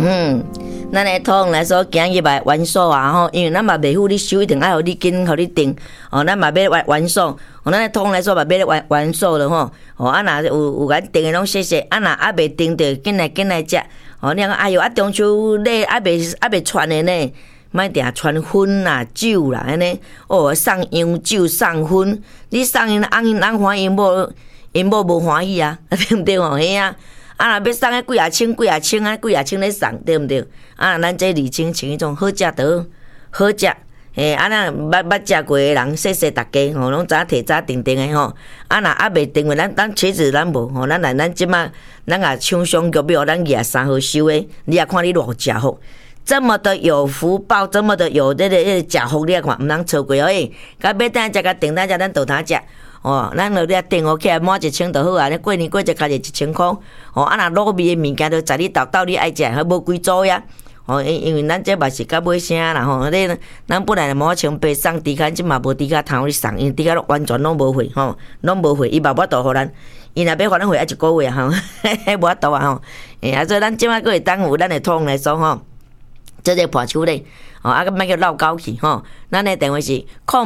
咱的通来说，今日来完数啊吼，因为咱嘛袂赴你收，一定爱互你紧，互你定。哦，咱嘛要完数，哦，咱的通来说嘛要完数了吼。哦，啊若有甲定的拢谢谢，啊若还袂定着，紧来食。哦，你讲哎哟，中秋礼还袂传的呢，莫定传薰啦、酒啦安尼。哦，送洋酒、送薰，你送因翁欢喜，因某无欢喜啊，对毋对吼？嘿啊。啊，若要送迄几啊千咧送，对毋对？啊，咱这2千请迄种好食的好食，嘿，啊，咱捌食过的人，谢谢大家吼，拢早提早定的吼。啊，若还袂定的，咱车子咱无吼，咱即马咱也厂商约表，咱23号收的，你也看你偌食福，这么的有福报，这么的有个食福，你也看毋通错过诶。甲要等食甲订等食，咱倒摊食。哦，咱落咧订起来满1000就好啊！你过年过节开就1000块。哦，啊若卤味的物件都在你到你爱食，还无几组呀。哦，因为咱这嘛是甲尾声啦吼，咱本来毛穿白送猪脚，即嘛无猪脚通你送，因为猪脚完全拢无货吼，拢无货，伊嘛无法度互咱。伊若要还咱货，要1个月啊吼，无法度啊吼。啊，所以咱即摆佫会当有咱的通来说吼，做这破手咧，哦，啊，莫叫闹交去吼。咱的电话是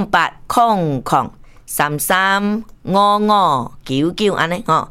0800335599安尼吼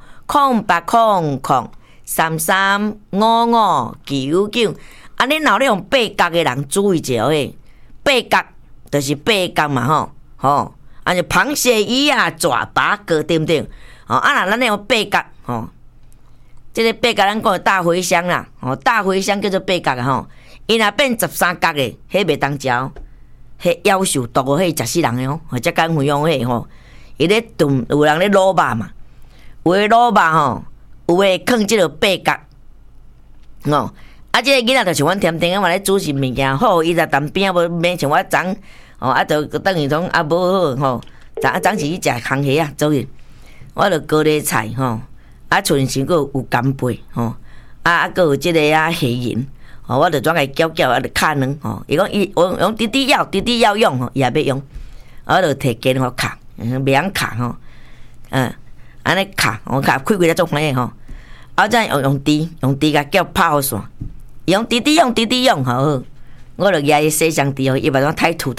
，0800335599。啊，恁若咧用八角的人注意者诶，八角就是八角嘛吼，啊就螃蟹鱼啊、爪八哥对不对？哦，啊若咱咧用八角吼，这个八角咱讲大茴香啦，哦，大茴香叫做八角啊吼，伊若变13角诶，迄袂当食。迄夭寿毒哦，迄食死人诶哦，或者减肥用迄吼，伊咧炖，有人咧卤肉嘛，有诶卤肉吼，有诶放即个八角，哦，啊，即个囡仔就像阮甜甜啊，嘛咧煮是物件好，伊在当边啊，无免像我昨，哦，啊，就等于讲啊无好吼，昨是去食空虾啊，走去，我着高丽菜吼，啊，剩时佫有干贝吼，啊，佫有即个啊虾仁。哦，我着转来搅啊，着敲卵吼。伊讲伊用滴滴药用吼，伊也要用。我着摕鸡吼敲，袂晓敲吼。安尼敲，我敲开几粒做欢喜吼。啊，再用滴甲搅拍好线。伊用滴滴用吼。我着举伊洗上滴哦，伊把种太土。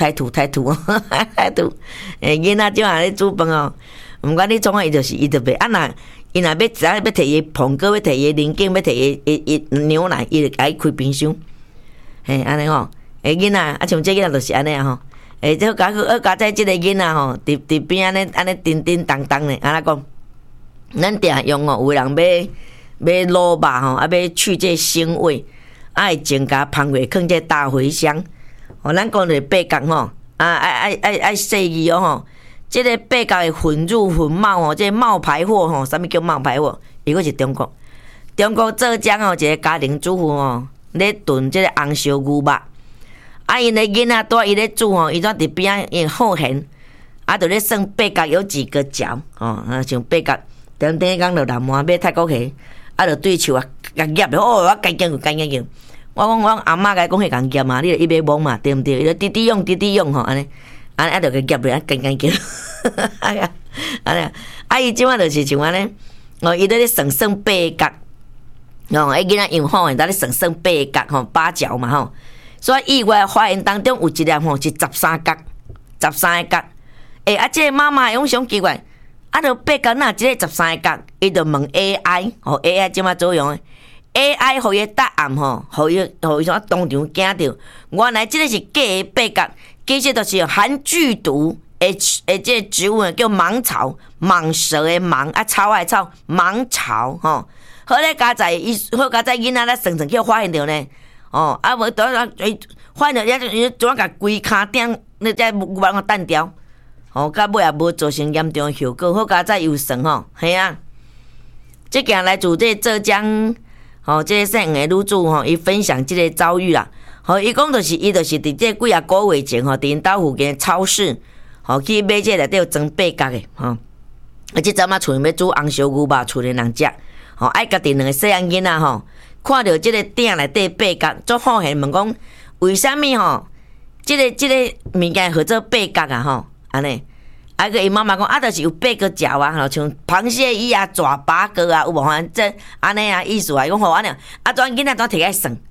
囡仔种啊咧煮饭哦，毋管你创啊，伊着袂啊若。伊若要摕伊苹果，要摕伊零件，要摕伊牛奶，伊就甲伊开冰箱。嘿，安尼吼，囡仔啊，像这囡仔就是安尼啊吼。这好加在即个囡仔吼，伫边安尼叮当当的，安尼讲。咱定用哦，有人要卤肉吼，啊要去这腥味，爱增加芳味，放这大茴香。哦，咱讲着八角吼，爱细腻哦吼。这个八角的混入混冒哦，这冒牌货吼，啥物叫冒牌货？伊个是中国浙江哦，一个家庭主妇哦，咧炖这个红烧牛肉。啊，因的囡仔带伊咧煮吼，伊怎伫边仔因好闲，啊，就咧算八角有几个角哦，像八角，等讲着南满买泰国虾，啊，就对手啊，甲夹着哦，我干净。我讲我阿嬷甲讲迄共夹嘛，你着伊要摸嘛，对毋对？伊就滴滴用吼，安尼。啊，就佮夹落啊，干，哎呀，安尼，啊，伊即摆就是像安尼，哦，伊咧算八角，哦，迄囡仔用好诶，在咧算八角吼，8角嘛吼，所以意外发现当中有一粒吼是13角，啊，即个妈妈用上奇怪，啊，着八角哪即个13角，伊着问 AI， 吼 ，AI 即摆做用诶 ，AI 互伊答案吼，互伊啥当场惊着，原来即个是假诶八角。其实就是含剧毒这个植物叫芒草，蟒蛇的蟒啊，草的草，芒草吼。好咧，加在囡仔咧算叫发现着呢，哦，啊无当发现着伊怎甲规骹顶你才无办法单掉，哦，到尾也无造成严重效果。好加在有算吼，系啊。这件来自这浙江，哦，这个姓黄的女主吼，伊分享这个遭遇啦。吼，伊讲就是伫这几啊个月前吼，伫因兜附近的超市，吼去买这内底有装八角的，吼，啊，即阵仔厝要煮红烧牛肉，厝里人食，吼，爱家己两个细汉囡仔吼，看到即个鼎内底八角，足好闲问讲，为虾米吼？即个物件号做八角啊吼，安尼，啊个伊妈妈讲，啊，就是有八个角啊，吼，像螃蟹鱼啊、爪八哥啊，有无？这安尼啊意思啊，讲好安尼，啊，转囡仔怎摕来算？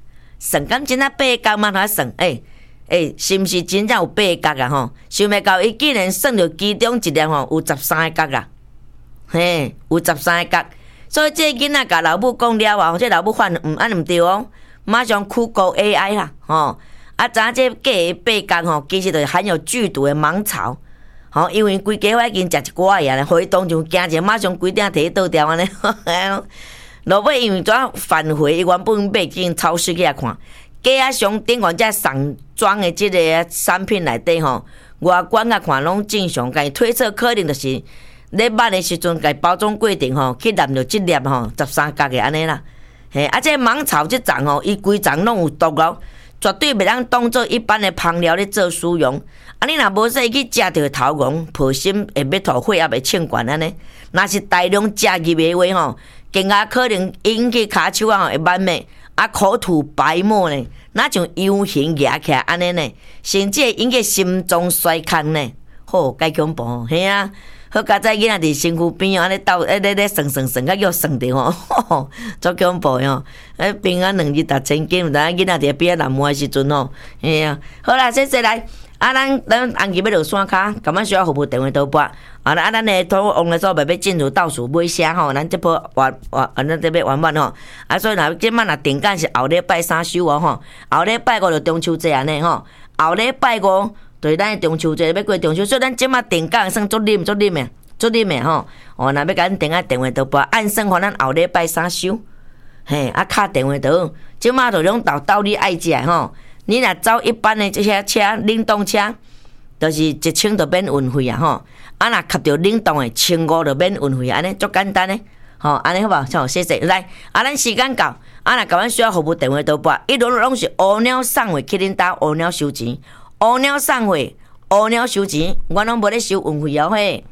算敢真啊8角嘛？他算，是毋是真正有8角啊？吼，想袂到伊竟然算着其中一粒吼有13个角啊！嘿，有13个角，所以这囡仔甲老母讲了啊，这老母反安毋对哦，马上去告 AI 啦，吼！啊，知影这假的8角吼，其实就是含有剧毒的芒草。吼，因为规家伙已经食一寡个啊，互伊当场惊者，马上规定摕倒掉安尼。落尾因为怎反悔，伊原本买进超市去看，假啊上顶原只上装的即个产品内底吼，外观啊看拢正常，甲伊推测可能就是咧捌的时阵，甲伊包装过程吼，去染着即粒吼13角的安尼啦。嘿，啊这芒草即种吼，伊规丛拢有毒咯。绝对袂当当做一般的香料咧做使用。啊，你若无说去食着头戆，抱心会要吐血，也袂称悬安尼。若是大量食入的话吼，更加可能引起骹手啊会蔓霉，啊口吐白沫呢，那像油形压起来安尼呢，甚至会引起心脏衰竭呢。吼，介恐怖，嘿啊！好佳哉囡仔伫身躯边安尼斗咧算，甲叫算着吼，足恐怖哟！平安2日达千金，但囡仔伫边仔南摸的时阵吼，嘿啊！好啦，谢来，咱红旗要落山骹，感觉需要服务电话倒拨。咱的通往的所要进入倒数尾声吼，咱这波咱这边完满吼。所以即摆若定间是后礼拜3收哦吼，后礼拜5就中秋节安尼吼，后礼拜5。对，咱中秋节要过中秋，所以咱即马定岗算足啉的吼。若要甲咱定个电话倒拨，按算互咱后礼拜3收。嘿，敲电话倒，即马就拢到你爱食吼。你若走一般的这些车，冷冻车，就是1000就免运费啊吼。若吸着冷冻的1500就免运费，安尼足简单的。吼，安尼好无？好，谢谢。来，咱时间到，若甲阮需要服务电话倒拨，一路拢是乌鸟送货去恁兜，乌鸟收钱。乌鸟送货，乌鸟收钱，我拢无咧收运费哦嘿。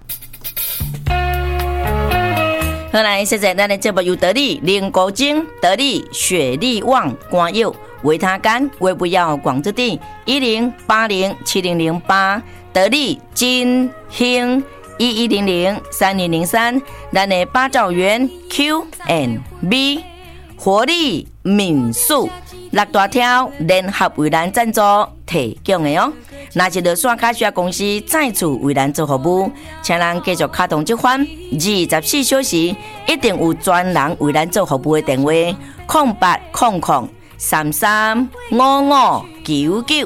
好来，谢谢咱的节目由得力灵骨精、得力雪力旺、光佑、维他干、维不要广之地10807008，得力金兴11003203，咱的八兆元 Q&B 活力民宿。6大条联合为咱赞助提供的哦。若是落线卡需要公司再次为咱做服务，请咱继续卡通这款24小时，一定有专人为咱做服务的电话：0800335599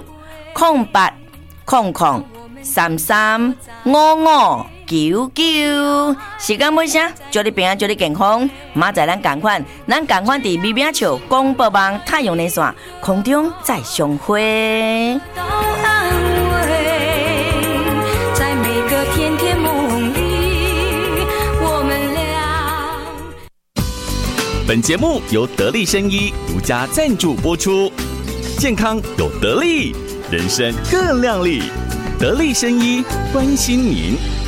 0800335599。时间尾声，祝你平安，祝你健康。明仔咱同款伫美饼树广播网太阳连线空中再相会。在每个甜甜梦里，我们俩。 本节目由得力生医独家赞助播出，健康有得力，人生更亮丽。得力生医关心您。